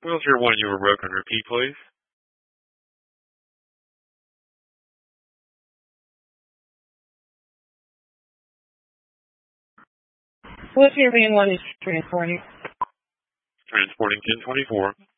Wheelchair 1, you were broken. Repeat, please. Wheelchair van 1 is transporting. Transporting 1024.